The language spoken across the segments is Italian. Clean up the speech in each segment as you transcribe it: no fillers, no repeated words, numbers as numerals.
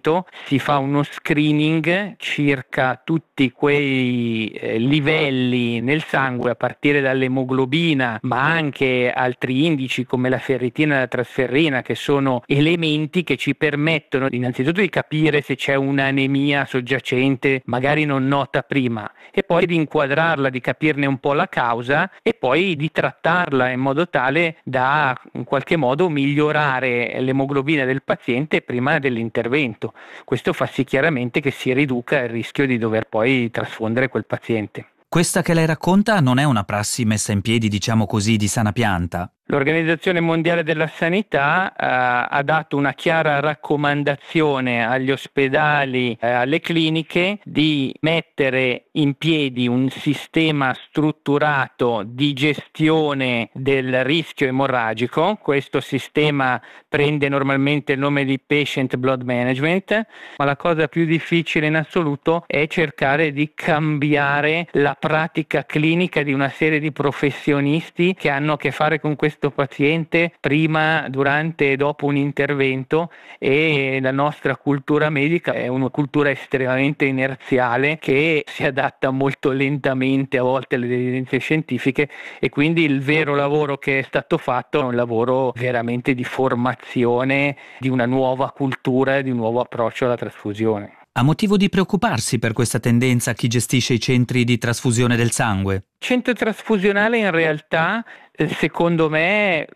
intervento si fa uno screening circa tutti quei livelli nel sangue, a partire dall'emoglobina, ma anche altri indici come la ferritina e la trasferrina, che sono elementi che ci permettono innanzitutto di capire se c'è un'anemia soggiacente, magari non nota prima, e poi di inquadrarla, di capirne un po' la causa e poi di trattarla in modo tale da in qualche modo migliorare l'emoglobina del paziente prima dell'intervento. Questo fa sì chiaramente che si riduca il rischio di dover poi trasfondere quel paziente. Questa che lei racconta non è una prassi messa in piedi, diciamo così, di sana pianta? L'Organizzazione Mondiale della Sanità ha dato una chiara raccomandazione agli ospedali, alle cliniche, di mettere in piedi un sistema strutturato di gestione del rischio emorragico. Questo sistema prende normalmente il nome di Patient Blood Management, ma la cosa più difficile in assoluto è cercare di cambiare la pratica clinica di una serie di professionisti che hanno a che fare con questo paziente prima, durante e dopo un intervento, e la nostra cultura medica è una cultura estremamente inerziale che si adatta molto lentamente a volte alle evidenze scientifiche, e quindi il vero lavoro che è stato fatto è un lavoro veramente di formazione di una nuova cultura e di un nuovo approccio alla trasfusione. Ha motivo di preoccuparsi per questa tendenza chi gestisce i centri di trasfusione del sangue? Il centro trasfusionale in realtà, secondo me,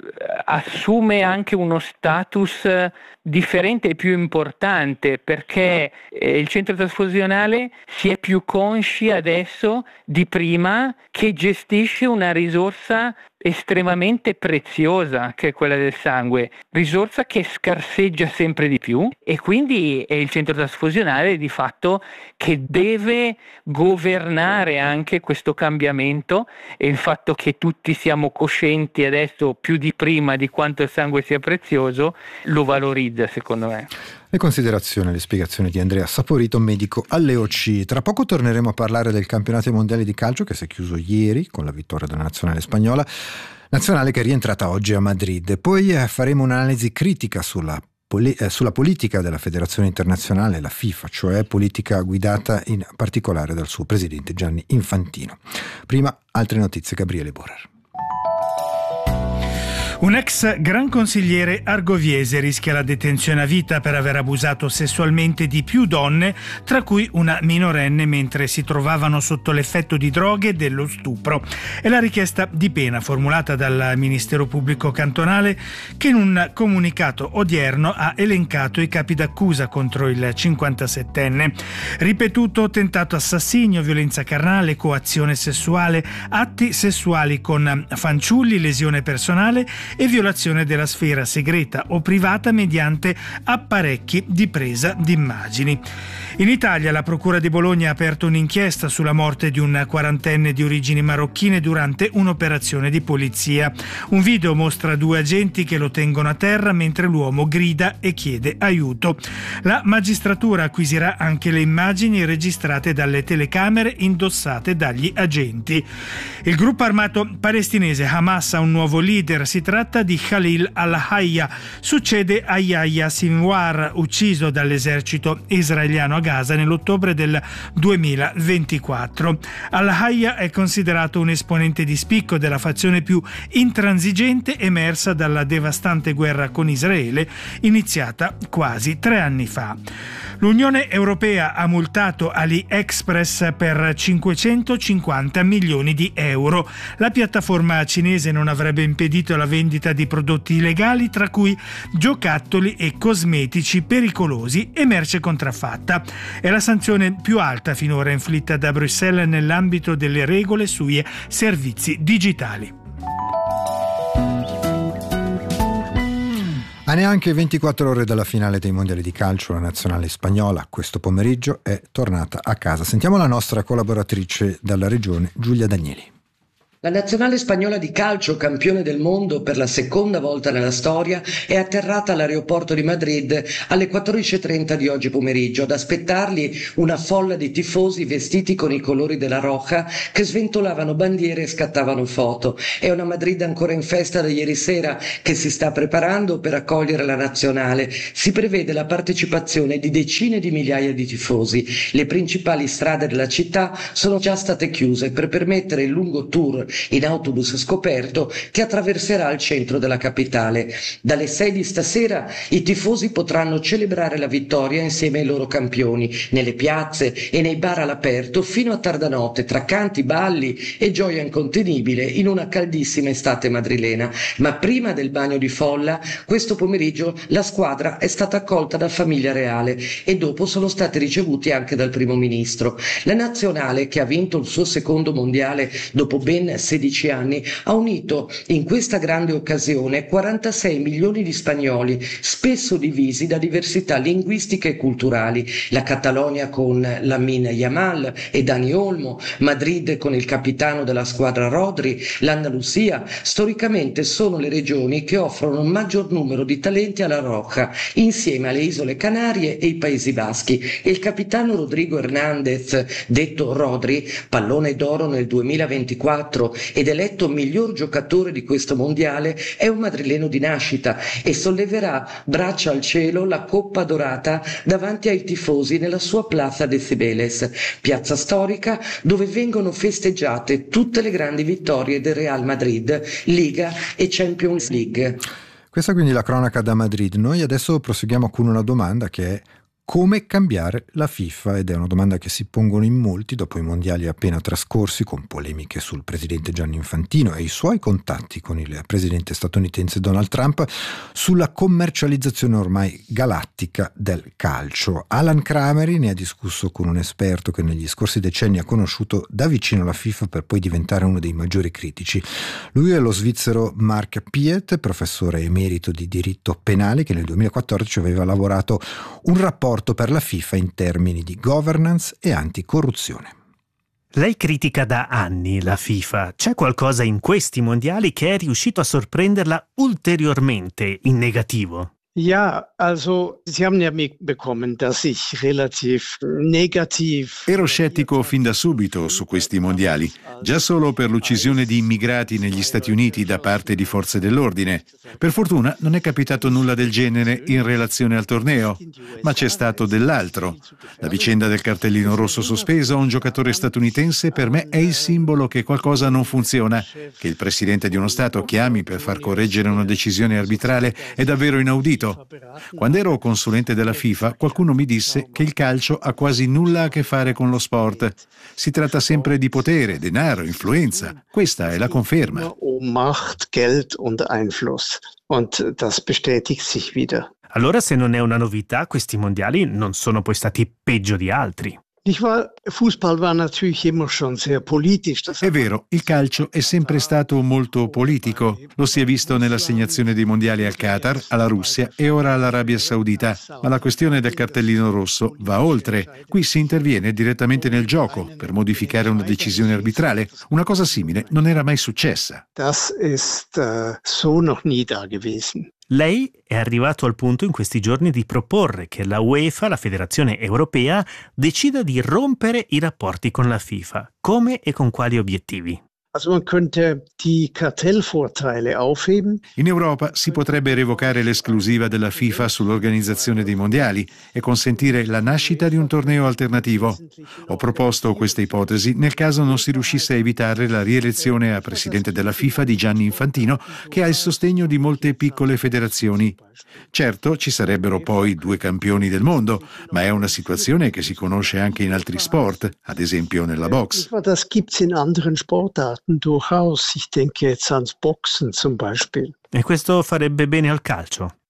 assume anche uno status differente e più importante, perché il centro trasfusionale si è più consci adesso di prima che gestisce una risorsa estremamente preziosa, che è quella del sangue, risorsa che scarseggia sempre di più, e quindi è il centro trasfusionale di fatto che deve governare anche questo cambiamento, e il fatto che tutti siamo coscienti adesso più di prima di quanto il sangue sia prezioso lo valorizza, secondo me. Le considerazioni e le spiegazioni di Andrea Saporito, medico alle OC. Tra poco torneremo a parlare del campionato mondiale di calcio che si è chiuso ieri con la vittoria della nazionale spagnola, nazionale che è rientrata oggi a Madrid. Poi faremo un'analisi critica sulla politica della Federazione Internazionale, la FIFA, cioè politica guidata in particolare dal suo presidente Gianni Infantino. Prima, altre notizie, Gabriele Borer. Un ex gran consigliere argoviese rischia la detenzione a vita per aver abusato sessualmente di più donne, tra cui una minorenne, mentre si trovavano sotto l'effetto di droghe e dello stupro. È la richiesta di pena formulata dal Ministero Pubblico Cantonale, che in un comunicato odierno ha elencato i capi d'accusa contro il 57enne. Ripetuto tentato assassinio, violenza carnale, coazione sessuale, atti sessuali con fanciulli, lesione personale e violazione della sfera segreta o privata mediante apparecchi di presa d'immagini. In Italia la Procura di Bologna ha aperto un'inchiesta sulla morte di un quarantenne di origini marocchine durante un'operazione di polizia. Un video mostra due agenti che lo tengono a terra mentre l'uomo grida e chiede aiuto. La magistratura acquisirà anche le immagini registrate dalle telecamere indossate dagli agenti. Il gruppo armato palestinese Hamas ha un nuovo leader. Si tratta di Khalil al-Hayya. Succede a Yahya Sinwar, ucciso dall'esercito israeliano a Gaza nell'ottobre del 2024. Al-Hayya è considerato un esponente di spicco della fazione più intransigente emersa dalla devastante guerra con Israele, iniziata quasi 3 anni fa. L'Unione Europea ha multato AliExpress per 550 milioni di euro. La piattaforma cinese non avrebbe impedito la vendita di prodotti illegali, tra cui giocattoli e cosmetici pericolosi e merce contraffatta. È la sanzione più alta finora inflitta da Bruxelles nell'ambito delle regole sui servizi digitali. A neanche 24 ore dalla finale dei mondiali di calcio, la nazionale spagnola questo pomeriggio è tornata a casa. Sentiamo la nostra collaboratrice dalla regione, Giulia Danieli. La nazionale spagnola di calcio, campione del mondo per la seconda volta nella storia, è atterrata all'aeroporto di Madrid alle 14:30 di oggi pomeriggio. Ad aspettarli una folla di tifosi vestiti con i colori della Roja che sventolavano bandiere e scattavano foto. È una Madrid ancora in festa da ieri sera che si sta preparando per accogliere la nazionale. Si prevede la partecipazione di decine di migliaia di tifosi. Le principali strade della città sono già state chiuse per permettere il lungo tour in autobus scoperto che attraverserà il centro della capitale. Dalle 6 di stasera i tifosi potranno celebrare la vittoria insieme ai loro campioni nelle piazze e nei bar all'aperto fino a tarda notte, tra canti, balli e gioia incontenibile in una caldissima estate madrilena. Ma prima del bagno di folla, questo pomeriggio la squadra è stata accolta da famiglia reale e dopo sono stati ricevuti anche dal primo ministro. La nazionale, che ha vinto il suo secondo mondiale dopo ben 16 anni, ha unito in questa grande occasione 46 milioni di spagnoli, spesso divisi da diversità linguistiche e culturali. La Catalogna con Lamine Yamal e Dani Olmo, Madrid con il capitano della squadra Rodri, l'Andalusia. Storicamente sono le regioni che offrono il maggior numero di talenti alla Roja, insieme alle Isole Canarie e i Paesi Baschi. E il capitano Rodrigo Hernández, detto Rodri, pallone d'oro nel 2024 ed eletto miglior giocatore di questo mondiale, è un madrileno di nascita e solleverà braccia al cielo la Coppa Dorata davanti ai tifosi nella sua Plaza de Cibeles, piazza storica dove vengono festeggiate tutte le grandi vittorie del Real Madrid, Liga e Champions League. Questa quindi la cronaca da Madrid. Noi adesso proseguiamo con una domanda che è: come cambiare la FIFA? Ed è una domanda che si pongono in molti dopo i mondiali appena trascorsi, con polemiche sul presidente Gianni Infantino e i suoi contatti con il presidente statunitense Donald Trump sulla commercializzazione ormai galattica del calcio. Alan Crameri ne ha discusso con un esperto che negli scorsi decenni ha conosciuto da vicino la FIFA per poi diventare uno dei maggiori critici. Lui è lo svizzero Mark Piet, professore emerito di diritto penale, che nel 2014 aveva lavorato un rapporto per la FIFA in termini di governance e anticorruzione. Lei critica da anni la FIFA. C'è qualcosa in questi mondiali che è riuscito a sorprenderla ulteriormente in negativo? Ja, also Sie haben ja mitbekommen, dass ich relativ negativ. Ero scettico fin da subito su questi mondiali, già solo per l'uccisione di immigrati negli Stati Uniti da parte di forze dell'ordine. Per fortuna non è capitato nulla del genere in relazione al torneo, ma c'è stato dell'altro. La vicenda del cartellino rosso sospeso a un giocatore statunitense per me è il simbolo che qualcosa non funziona. Che il presidente di uno Stato chiami per far correggere una decisione arbitrale è davvero inaudito. Quando ero consulente della FIFA, qualcuno mi disse che il calcio ha quasi nulla a che fare con lo sport. Si tratta sempre di potere, denaro, influenza. Questa è la conferma. Macht, Geld und Einfluss. Und das bestätigt sich wieder. Allora, se non è una novità, questi mondiali non sono poi stati peggio di altri. Fußball war natürlich immer schon sehr politisch. È vero, il calcio è sempre stato molto politico. Lo si è visto nell'assegnazione dei mondiali al Qatar, alla Russia e ora all'Arabia Saudita. Ma la questione del cartellino rosso va oltre. Qui si interviene direttamente nel gioco per modificare una decisione arbitrale. Una cosa simile non era mai successa. Das ist so noch nie da gewesen. Lei è arrivato al punto in questi giorni di proporre che la UEFA, la Federazione Europea, decida di rompere i rapporti con la FIFA. Come e con quali obiettivi? Also man könnte die Kartellvorteile aufheben. In Europa si potrebbe revocare l'esclusiva della FIFA sull'organizzazione dei mondiali e consentire la nascita di un torneo alternativo. Ho proposto questa ipotesi nel caso non si riuscisse a evitare la rielezione a presidente della FIFA di Gianni Infantino, che ha il sostegno di molte piccole federazioni. Certo, ci sarebbero poi 2 campioni del mondo, ma è una situazione che si conosce anche in altri sport, ad esempio nella box. Das gibt's in anderen Sportarten durchaus. Ich denke jetzt ans Boxen zum Beispiel. E questo farebbe bene al calcio?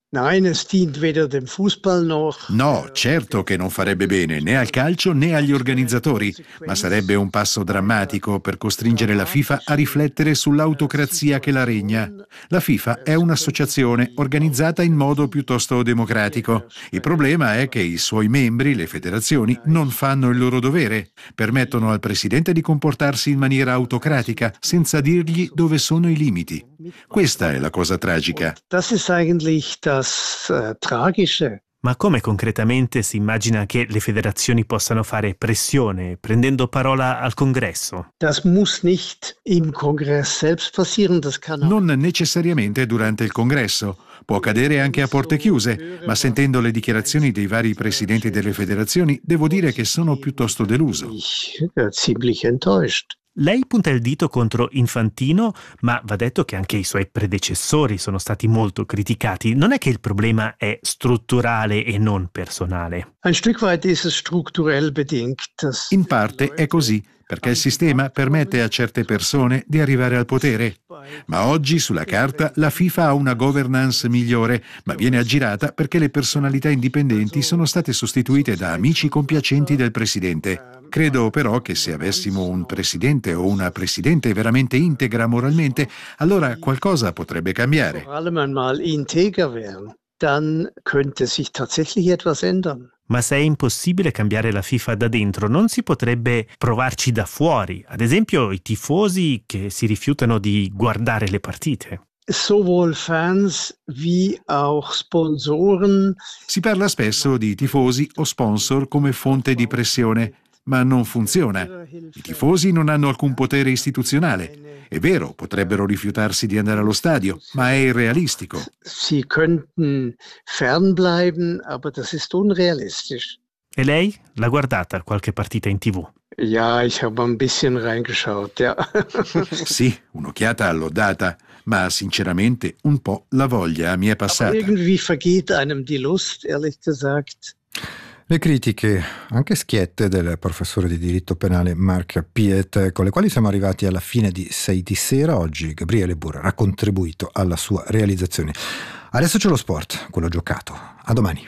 Nein, es dient weder dem Fußball noch. No, certo che non farebbe bene né al calcio né agli organizzatori, ma sarebbe un passo drammatico per costringere la FIFA a riflettere sull'autocrazia che la regna. La FIFA è un'associazione organizzata in modo piuttosto democratico. Il problema è che i suoi membri, le federazioni, non fanno il loro dovere. Permettono al presidente di comportarsi in maniera autocratica, senza dirgli dove sono i limiti. Questa è la cosa tragica. Das ist eigentlich das Tragische. Ma come concretamente si immagina che le federazioni possano fare pressione, prendendo parola al Congresso? Das muss nicht im Kongress selbst passieren, das kann Non necessariamente durante il Congresso. Può accadere anche a porte chiuse, ma sentendo le dichiarazioni dei vari presidenti delle federazioni, devo dire che sono piuttosto deluso. ziemlich enttäuscht. Lei punta il dito contro Infantino, ma va detto che anche i suoi predecessori sono stati molto criticati. Non è che il problema è strutturale e non personale? Ein Stück weit ist es strukturell bedingt. In parte è così, perché il sistema permette a certe persone di arrivare al potere. Ma oggi sulla carta la FIFA ha una governance migliore, ma viene aggirata perché le personalità indipendenti sono state sostituite da amici compiacenti del presidente. Credo però che se avessimo un presidente o una presidente veramente integra moralmente, allora qualcosa potrebbe cambiare. Vor allem einmal integer wären, dann könnte sich tatsächlich etwas ändern. Ma se è impossibile cambiare la FIFA da dentro, non si potrebbe provarci da fuori? Ad esempio i tifosi che si rifiutano di guardare le partite. Sowohl Fans wie auch Sponsoren. Si parla spesso di tifosi o sponsor come fonte di pressione, ma non funziona. I tifosi non hanno alcun potere istituzionale. È vero, potrebbero rifiutarsi di andare allo stadio, ma è irrealistico. Sie könnten fernbleiben, aber das ist unrealistisch. E lei? L'ha guardata qualche partita in TV? Ja, ich habe ein bisschen reingeschaut, ja. Sì, un'occhiata l'ho data, ma sinceramente un po' la voglia mi è passata. Aber irgendwie vergeht einem die Lust, ehrlich gesagt. Le critiche, anche schiette, del professore di diritto penale Marc Piet, con le quali siamo arrivati alla fine di 6 di sera. Oggi Gabriele Burra ha contribuito alla sua realizzazione. Adesso c'è lo sport, quello giocato. A domani.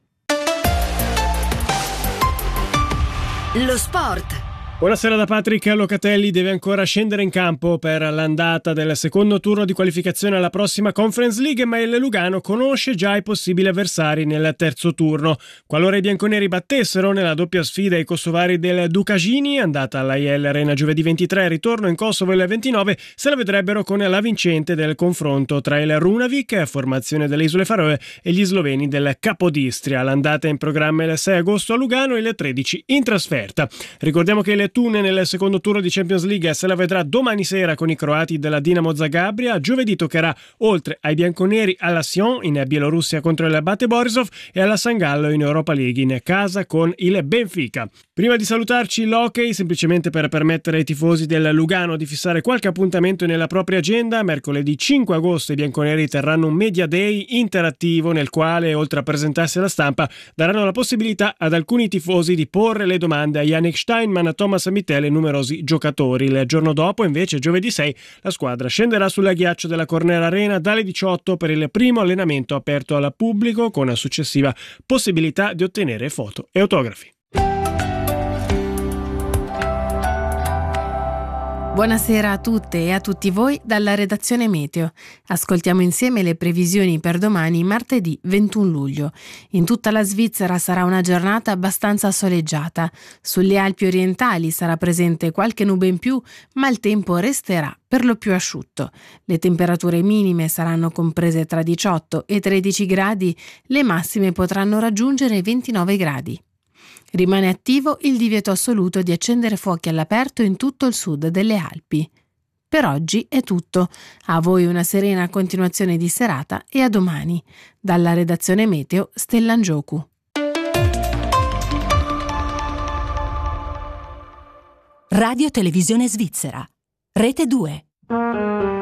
Lo sport. Buonasera da Patrick Locatelli. Deve ancora scendere in campo per l'andata del secondo turno di qualificazione alla prossima Conference League, ma il Lugano conosce già i possibili avversari nel terzo turno. Qualora i bianconeri battessero nella doppia sfida i kosovari del Ducagini, andata alla IL Arena giovedì 23, ritorno in Kosovo il 29, se la vedrebbero con la vincente del confronto tra il Runavik, formazione delle Isole Faroe, e gli sloveni del Capodistria. L'andata è in programma il 6 agosto a Lugano e il 13 in trasferta. Ricordiamo che il Thun nel secondo turno di Champions League se la vedrà domani sera con i croati della Dinamo Zagabria. Giovedì toccherà, oltre ai bianconeri, alla Sion in Bielorussia contro il Bate Borisov e alla San Gallo in Europa League in casa con il Benfica. Prima di salutarci l'hockey, semplicemente per permettere ai tifosi del Lugano di fissare qualche appuntamento nella propria agenda, mercoledì 5 agosto i bianconeri terranno un Media Day interattivo nel quale, oltre a presentarsi alla stampa, daranno la possibilità ad alcuni tifosi di porre le domande a Yannick Steinman, a Thomas Mittel e numerosi giocatori. Il giorno dopo, invece, giovedì 6, la squadra scenderà sulla ghiaccio della Corner Arena dalle 18 per il primo allenamento aperto al pubblico, con successiva possibilità di ottenere foto e autografi. Buonasera a tutte e a tutti voi dalla redazione Meteo. Ascoltiamo insieme le previsioni per domani, martedì 21 luglio. In tutta la Svizzera sarà una giornata abbastanza soleggiata. Sulle Alpi orientali sarà presente qualche nube in più, ma il tempo resterà per lo più asciutto. Le temperature minime saranno comprese tra 18 e 13 gradi, le massime potranno raggiungere 29 gradi. Rimane attivo il divieto assoluto di accendere fuochi all'aperto in tutto il sud delle Alpi. Per oggi è tutto. A voi una serena continuazione di serata e a domani. Dalla redazione Meteo, Stellan Giocu. Radio Televisione Svizzera. Rete 2.